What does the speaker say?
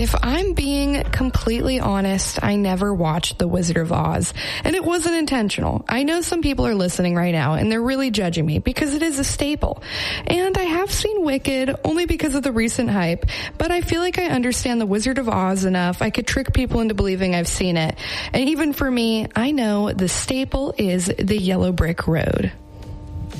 If I'm being completely honest, I never watched The Wizard of Oz, and it wasn't intentional. I know some people are listening right now, and they're really judging me because it is a staple. And I have seen Wicked only because of the recent hype, but I feel like I understand The Wizard of Oz enough. I could trick people into believing I've seen it. And even for me, I know the staple is the Yellow Brick Road.